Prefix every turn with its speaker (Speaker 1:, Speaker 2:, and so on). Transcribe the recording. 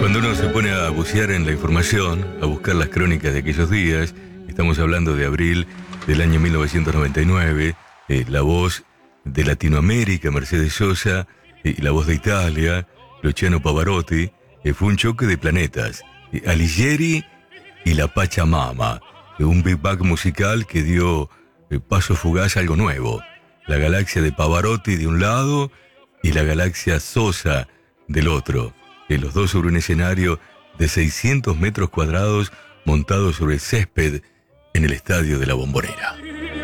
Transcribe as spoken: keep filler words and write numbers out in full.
Speaker 1: Cuando uno se pone a bucear en la información, a buscar las crónicas de aquellos días, estamos hablando de abril del año mil novecientos noventa y nueve, eh, la voz de Latinoamérica, Mercedes Sosa, eh, la voz de Italia, Luciano Pavarotti, eh, fue un choque de planetas, eh, Alighieri y la Pachamama, eh, un Big Bang musical que dio eh, paso fugaz a algo nuevo, la galaxia de Pavarotti de un lado y la galaxia Sosa del otro. Los dos sobre un escenario de seiscientos metros cuadrados montado sobre césped en el estadio de la Bombonera.